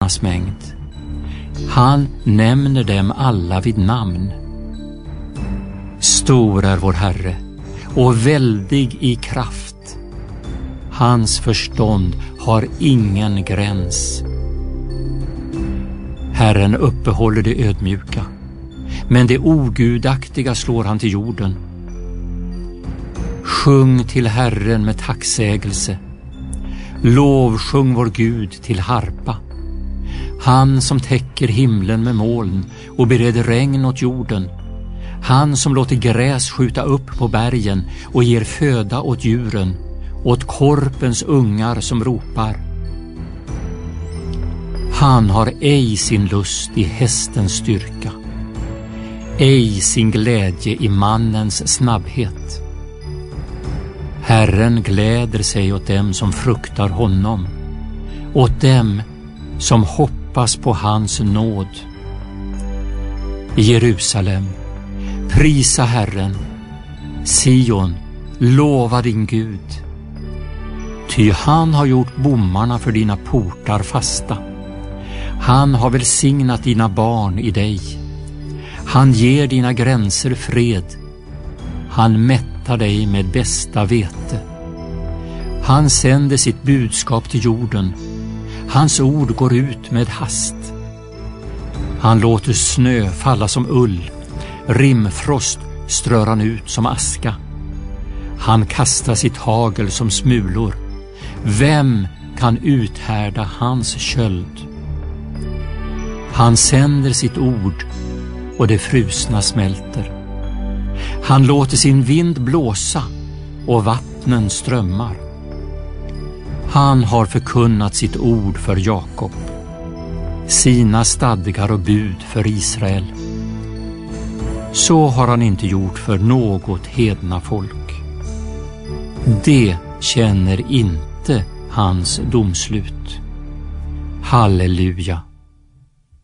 gudarnas mängd. Han nämner dem alla vid namn. Stor är vår Herre och väldig i kraft. Hans förstånd har ingen gräns. Herren uppehåller det ödmjuka, men det ogudaktiga slår han till jorden. Sjung till Herren med tacksägelse. Lovsjung vår Gud till harpa. Han som täcker himlen med moln och bereder regn åt jorden. Han som låter gräs skjuta upp på bergen och ger föda åt djuren, åt korpens ungar som ropar. Han har ej sin lust i hästens styrka, ej sin glädje i mannens snabbhet. Herren gläder sig åt dem som fruktar honom, åt dem som hoppas på hans nåd. Jerusalem, prisa Herren. Sion, lova din Gud. Ty han har gjort bommarna för dina portar fasta. Han har välsignat dina barn i dig. Han ger dina gränser fred. Han mättar dig med bästa vete. Han sänder sitt budskap till jorden. Hans ord går ut med hast. Han låter snö falla som ull. Rimfrost strör han ut som aska. Han kastar sitt hagel som smulor. Vem kan uthärda hans köld? Han sänder sitt ord och det frusna smälter. Han låter sin vind blåsa och vattnen strömmar. Han har förkunnat sitt ord för Jakob, sina stadgar och bud för Israel. Så har han inte gjort för något hedna folk. Det känner inte hans domslut. Halleluja.